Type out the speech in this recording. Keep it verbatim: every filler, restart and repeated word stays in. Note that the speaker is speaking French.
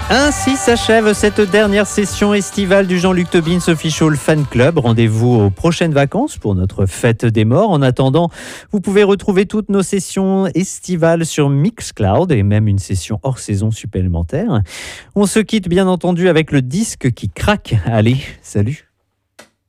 Ainsi s'achève cette dernière session estivale du Jean-Luc Tobin Official Fan Club. Rendez-vous aux prochaines vacances pour notre fête des morts. En attendant, vous pouvez retrouver toutes nos sessions estivales sur Mixcloud et même une session hors saison supplémentaire. On se quitte bien entendu avec le disque qui craque. Allez, salut!